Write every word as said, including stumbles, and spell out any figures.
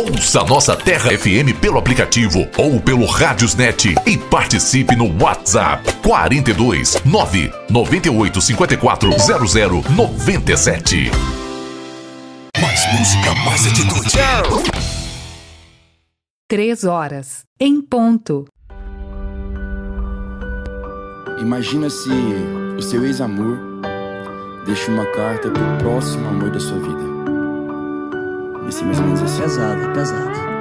Ouça nossa Terra F M pelo aplicativo ou pelo Radiosnet e participe no WhatsApp quarenta e dois, nove nove oito cinco quatro, zero zero nove sete. Mais música, mais atitude. Três horas, em ponto. Imagina se o seu ex-amor deixa uma carta pro próximo amor da sua vida. Vai ser mais ou menos assim. Pesado, pesado.